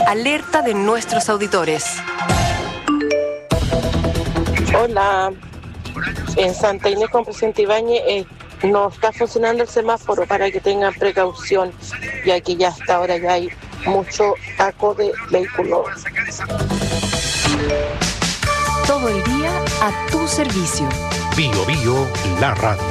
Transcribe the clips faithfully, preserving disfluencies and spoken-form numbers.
alerta de nuestros auditores. Hola, en Santa Inés con Presidente Ibáñez eh, no está funcionando el semáforo para que tengan precaución, ya que ya hasta ahora ya hay mucho taco de vehículos. Todo el día a tu servicio. Bio Bio, la radio.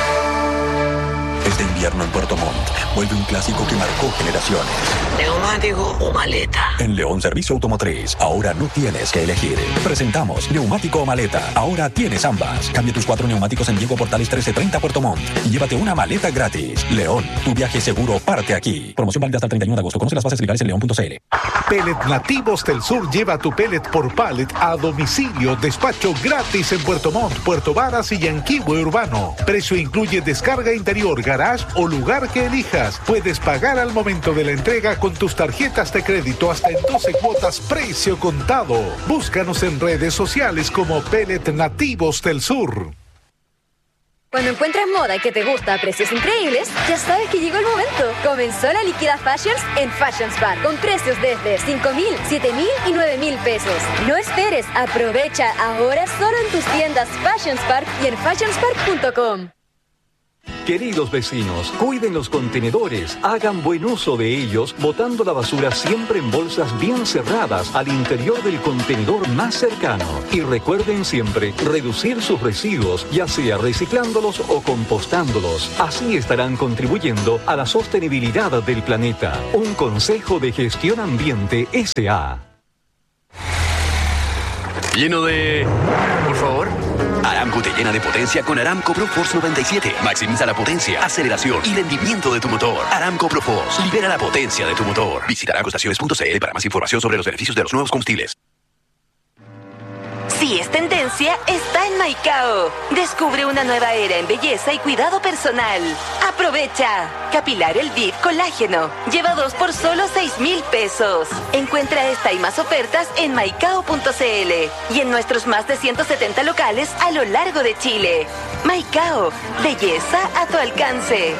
Este invierno en Puerto Montt vuelve un clásico que marcó generaciones. ¿Neumático o maleta? En León Servicio Automotriz, ahora no tienes que elegir. Presentamos neumático o maleta. Ahora tienes ambas. Cambia tus cuatro neumáticos en Diego Portales trece treinta Puerto Montt y llévate una maleta gratis. León, tu viaje seguro parte aquí. Promoción válida hasta el treinta y uno de agosto. Conoce las bases legales en león punto c l. Pellet Nativos del Sur lleva tu pellet por pallet a domicilio. Despacho gratis en Puerto Montt, Puerto Varas y Yanquihue Urbano. Precio incluye descarga interior, garage o lugar que elijas. Puedes pagar al momento de la entrega con tus tarjetas de crédito hasta en doce cuotas precio contado. Búscanos en redes sociales como Pellet Nativos del Sur. Cuando encuentras moda que te gusta a precios increíbles, ya sabes que llegó el momento. Comenzó la Liquida Fashions en Fashions Park, con precios desde cinco mil, siete mil y nueve mil pesos. No esperes, aprovecha ahora solo en tus tiendas Fashions Park y en fashions park punto com. Queridos vecinos, cuiden los contenedores, hagan buen uso de ellos, botando la basura siempre en bolsas bien cerradas al interior del contenedor más cercano. Y recuerden siempre reducir sus residuos, ya sea reciclándolos o compostándolos. Así estarán contribuyendo a la sostenibilidad del planeta. Un consejo de gestión ambiente S A Lleno de... Por favor. Aramco te llena de potencia con Aramco Pro Force noventa y siete. Maximiza la potencia, aceleración y rendimiento de tu motor. Aramco Pro Force. Libera la potencia de tu motor. Visita aramco estaciones punto c l para más información sobre los beneficios de los nuevos combustibles. Si es tendencia, está en Maicao. Descubre una nueva era en belleza y cuidado personal. ¡Aprovecha! Capilar El V I V Colágeno. Lleva dos por solo seis mil pesos. Encuentra esta y más ofertas en maicao punto c l y en nuestros más de ciento setenta locales a lo largo de Chile. Maicao. Belleza a tu alcance.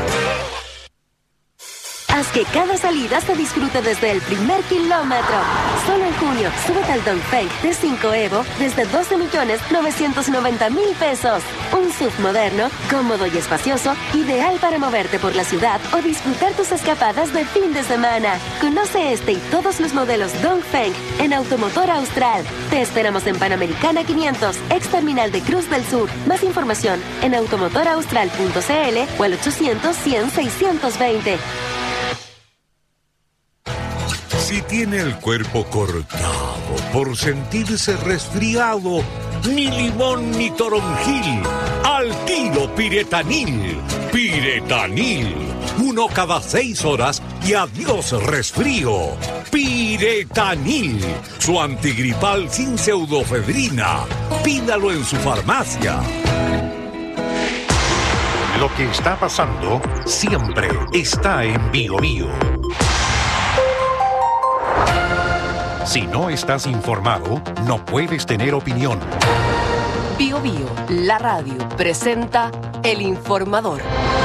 Haz que cada salida se disfrute desde el primer kilómetro. Solo en junio, súbete al Dongfeng T cinco Evo desde doce millones novecientos noventa mil pesos. Un S U V moderno, cómodo y espacioso, ideal para moverte por la ciudad o disfrutar tus escapadas de fin de semana. Conoce este y todos los modelos Dongfeng en Automotor Austral. Te esperamos en Panamericana quinientos, ex terminal de Cruz del Sur. Más información en automotor austral punto c l o al ochocientos, cien, seiscientos veinte. Si tiene el cuerpo cortado por sentirse resfriado, ni limón ni toronjil, al tiro Piretanil. Piretanil, uno cada seis horas y adiós resfrío. Piretanil, su antigripal sin pseudofedrina. Pídalo en su farmacia. Lo que está pasando siempre está en Bio Bio. Si no estás informado, no puedes tener opinión. Bio Bio, la radio, presenta El Informador.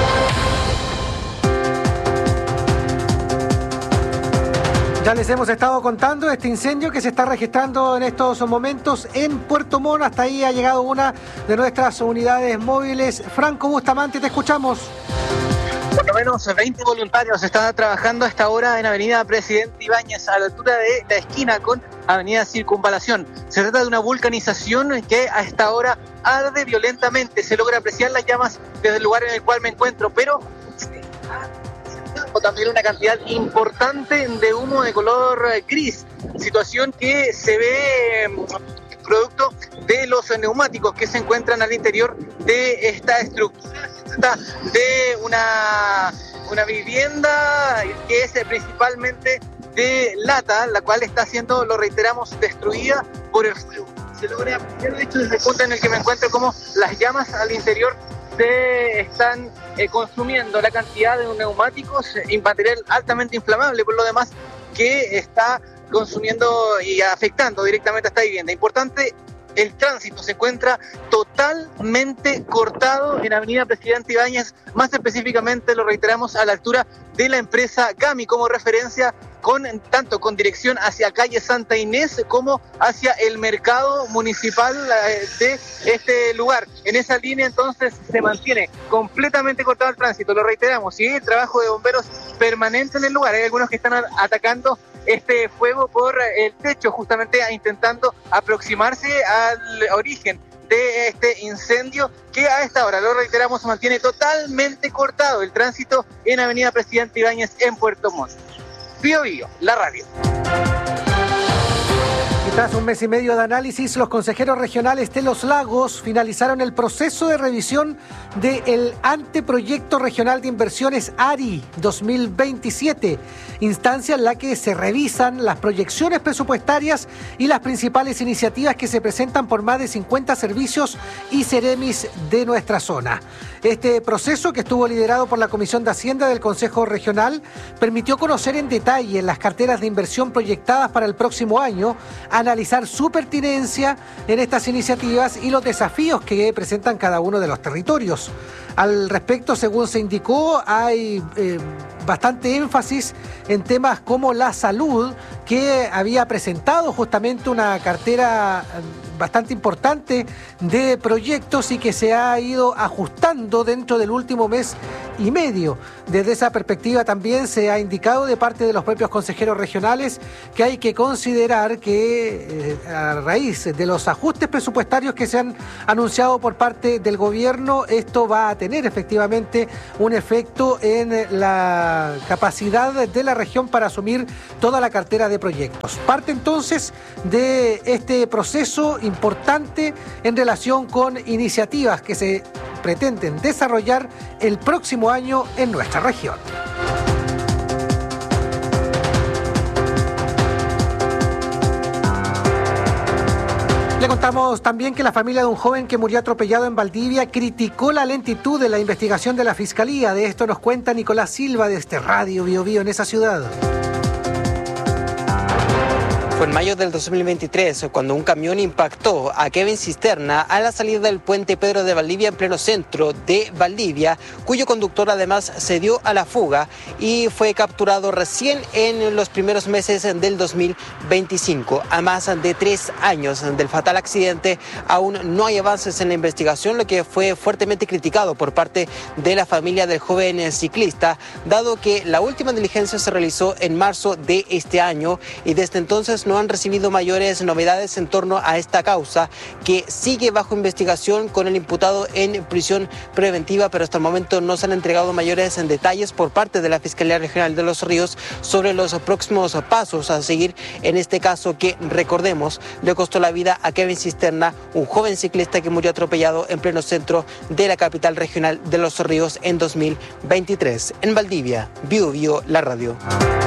Ya les hemos estado contando este incendio que se está registrando en estos momentos en Puerto Montt. Hasta ahí ha llegado una de nuestras unidades móviles. Franco Bustamante, te escuchamos. Por lo menos veinte voluntarios están trabajando a esta hora en Avenida Presidente Ibáñez, a la altura de la esquina con Avenida Circunvalación. Se trata de una vulcanización que a esta hora arde violentamente. Se logra apreciar las llamas desde el lugar en el cual me encuentro, pero también una cantidad importante de humo de color gris, situación que se ve producto de los neumáticos que se encuentran al interior de esta estructura. Se trata de una, una vivienda que es principalmente de lata, la cual está siendo, lo reiteramos, destruida por el fuego. Se logra apreciar, de hecho, desde el punto en el que me encuentro, como las llamas al interior se están eh, consumiendo la cantidad de neumáticos y material altamente inflamable, por lo demás, que está consumiendo y afectando directamente a esta vivienda. Importante el tránsito se encuentra totalmente cortado en Avenida Presidente Ibáñez, más específicamente, lo reiteramos, a la altura de la empresa GAMI, como referencia con tanto con dirección hacia calle Santa Inés como hacia el mercado municipal de este lugar. En esa línea entonces se mantiene completamente cortado el tránsito, lo reiteramos, sigue el trabajo de bomberos permanente en el lugar. Hay algunos que están atacando este fuego por el techo, justamente intentando aproximarse al origen de este incendio, que a esta hora, lo reiteramos, se mantiene totalmente cortado el tránsito en Avenida Presidente Ibáñez en Puerto Montt. Bío Bío, la radio. Y tras un mes y medio de análisis, los consejeros regionales de Los Lagos finalizaron el proceso de revisión del anteproyecto regional de inversiones A R I dos mil veintisiete, instancia en la que se revisan las proyecciones presupuestarias y las principales iniciativas que se presentan por más de cincuenta servicios y seremis de nuestra zona. Este proceso, que estuvo liderado por la Comisión de Hacienda del Consejo Regional, permitió conocer en detalle las carteras de inversión proyectadas para el próximo año, analizar su pertinencia en estas iniciativas y los desafíos que presentan cada uno de los territorios. Al respecto, según se indicó, hay eh, bastante énfasis en temas como la salud, que había presentado justamente una cartera bastante importante de proyectos y que se ha ido ajustando dentro del último mes y medio. Desde esa perspectiva también se ha indicado de parte de los propios consejeros regionales que hay que considerar que eh, a raíz de los ajustes presupuestarios que se han anunciado por parte del gobierno, esto va a tener efectivamente un efecto en la capacidad de la región para asumir toda la cartera de proyectos. Parte entonces de este proceso importante en relación con iniciativas que se pretenden desarrollar el próximo año en nuestra región. Le contamos también que la familia de un joven que murió atropellado en Valdivia criticó la lentitud de la investigación de la Fiscalía. De esto nos cuenta Nicolás Silva de este Radio Bío Bío en esa ciudad. Fue en mayo del dos mil veintitrés cuando un camión impactó a Kevin Cisterna a la salida del puente Pedro de Valdivia en pleno centro de Valdivia, cuyo conductor además se dio a la fuga y fue capturado recién en los primeros meses del dos mil veinticinco. A más de tres años del fatal accidente, aún no hay avances en la investigación, lo que fue fuertemente criticado por parte de la familia del joven ciclista, dado que la última diligencia se realizó en marzo de este año y desde entonces no han recibido mayores novedades en torno a esta causa, que sigue bajo investigación con el imputado en prisión preventiva, pero hasta el momento no se han entregado mayores detalles por parte de la Fiscalía Regional de Los Ríos sobre los próximos pasos a seguir en este caso que, recordemos, le costó la vida a Kevin Cisterna, un joven ciclista que murió atropellado en pleno centro de la capital regional de Los Ríos en dos mil veintitrés. En Valdivia, Bío Bío, la radio.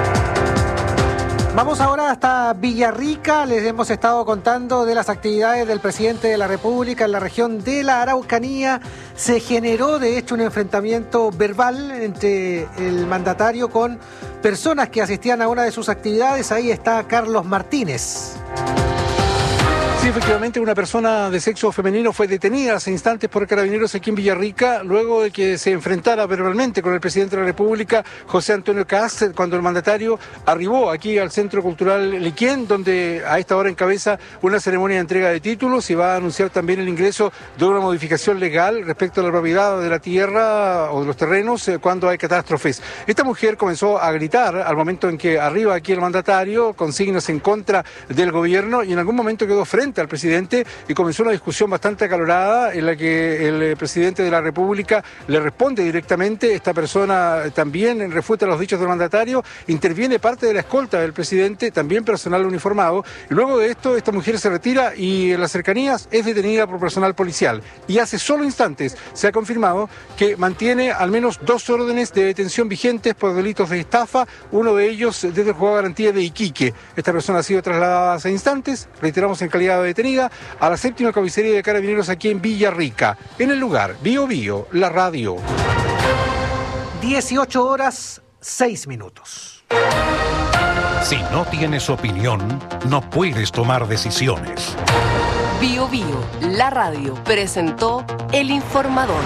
Vamos ahora hasta Villarrica. Les hemos estado contando de las actividades del presidente de la República en la región de la Araucanía. Se generó, de hecho, un enfrentamiento verbal entre el mandatario con personas que asistían a una de sus actividades. Ahí está Carlos Martínez. Sí, efectivamente, una persona de sexo femenino fue detenida hace instantes por carabineros aquí en Villarrica, luego de que se enfrentara verbalmente con el presidente de la República, José Antonio Kast, cuando el mandatario arribó aquí al Centro Cultural Liquén, donde a esta hora encabeza una ceremonia de entrega de títulos y va a anunciar también el ingreso de una modificación legal respecto a la propiedad de la tierra o de los terrenos cuando hay catástrofes. Esta mujer comenzó a gritar al momento en que arriba aquí el mandatario, con signos en contra del gobierno, y en algún momento quedó frente al presidente y comenzó una discusión bastante acalorada en la que el presidente de la República le responde directamente. Esta persona también refuta los dichos del mandatario, interviene parte de la escolta del presidente, también personal uniformado, y luego de esto esta mujer se retira y en las cercanías es detenida por personal policial. Y hace solo instantes se ha confirmado que mantiene al menos dos órdenes de detención vigentes por delitos de estafa, uno de ellos desde el juzgado de garantía de Iquique. Esta persona ha sido trasladada hace instantes, reiteramos, en calidad de detenida, a la séptima comisaría de carabineros aquí en Villarrica. En el lugar, Bío Bío, la radio. dieciocho horas, seis minutos. Si no tienes opinión, no puedes tomar decisiones. Bio Bio, la radio, presentó El Informador.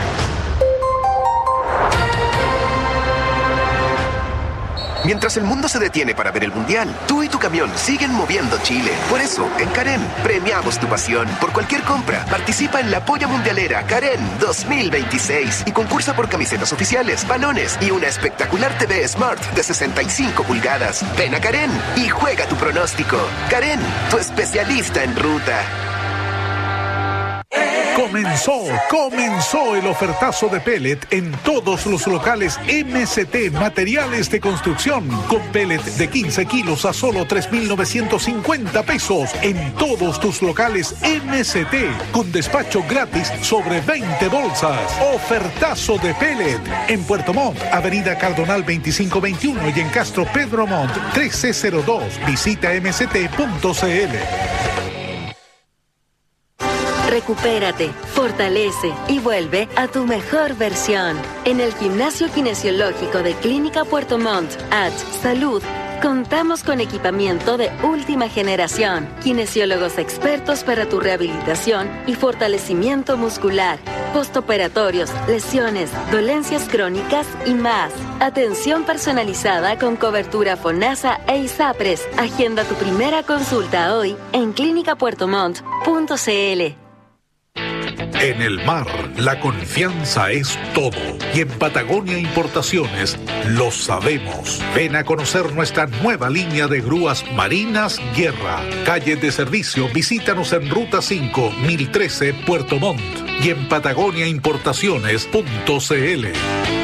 Mientras el mundo se detiene para ver el Mundial, tú y tu camión siguen moviendo Chile. Por eso, en Karen, premiamos tu pasión. Por cualquier compra, participa en la Polla Mundialera Karen dos mil veintiséis y concursa por camisetas oficiales, balones y una espectacular T V Smart de sesenta y cinco pulgadas. Ven a Karen y juega tu pronóstico. Karen, tu especialista en ruta. Comenzó, comenzó el ofertazo de pellet en todos los locales M C T Materiales de Construcción. Con pellet de quince kilos a solo tres mil novecientos cincuenta pesos en todos tus locales M C T. Con despacho gratis sobre veinte bolsas. Ofertazo de pellet en Puerto Montt, Avenida Cardonal veinticinco veintiuno y en Castro Pedro Montt trece cero dos. Visita m c t punto c l. Recupérate, fortalece y vuelve a tu mejor versión. En el Gimnasio Kinesiológico de Clínica Puerto Montt, H Salud, contamos con equipamiento de última generación, kinesiólogos expertos para tu rehabilitación y fortalecimiento muscular, postoperatorios, lesiones, dolencias crónicas y más. Atención personalizada con cobertura FONASA e ISAPRES. Agenda tu primera consulta hoy en clínica puerto montt punto c l. En el mar, la confianza es todo. Y en Patagonia Importaciones lo sabemos. Ven a conocer nuestra nueva línea de grúas marinas Guerra. Calle de servicio, visítanos en Ruta cinco, mil trece, Puerto Montt. Y en patagonia importaciones punto c l.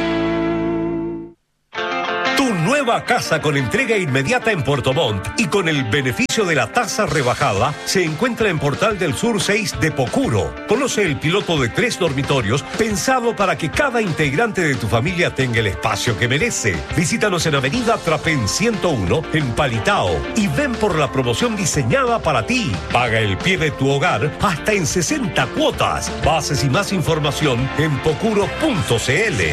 Nueva casa con entrega inmediata en Puerto Montt y con el beneficio de la tasa rebajada se encuentra en Portal del Sur seis de Pocuro. Conoce el piloto de tres dormitorios pensado para que cada integrante de tu familia tenga el espacio que merece. Visítanos en Avenida Trapén ciento uno en Palitao y ven por la promoción diseñada para ti. Paga el pie de tu hogar hasta en sesenta cuotas. Bases y más información en pocuro punto c l.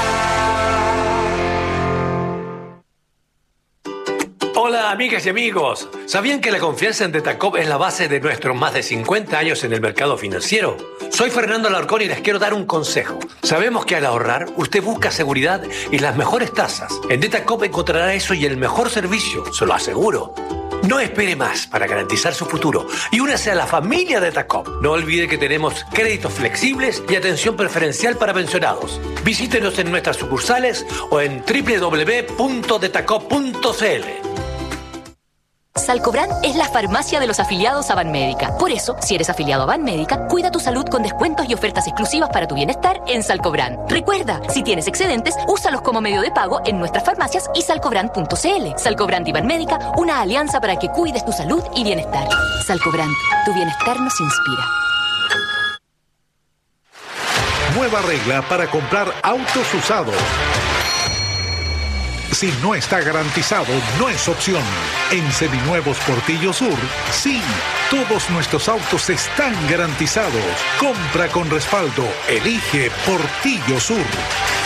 Hola amigas y amigos, ¿sabían que la confianza en Detacop es la base de nuestros más de cincuenta años en el mercado financiero? Soy Fernando Alarcón y les quiero dar un consejo. Sabemos que al ahorrar usted busca seguridad y las mejores tasas. En Detacop encontrará eso y el mejor servicio, se lo aseguro. No espere más para garantizar su futuro y únase a la familia Detacop. No olvide que tenemos créditos flexibles y atención preferencial para pensionados. Visítenos en nuestras sucursales o en doble u doble u doble u punto detacop punto c l. Salcobran es la farmacia de los afiliados a Banmédica. Por eso, si eres afiliado a Banmédica, cuida tu salud con descuentos y ofertas exclusivas para tu bienestar en Salcobran. Recuerda, si tienes excedentes, úsalos como medio de pago en nuestras farmacias y salcobran punto c l. Salcobran y Banmédica, una alianza para que cuides tu salud y bienestar. Salcobran, tu bienestar nos inspira. Nueva regla para comprar autos usados. Si no está garantizado, no es opción. En Seminuevos Portillo Sur, sí, todos nuestros autos están garantizados. Compra con respaldo. Elige Portillo Sur.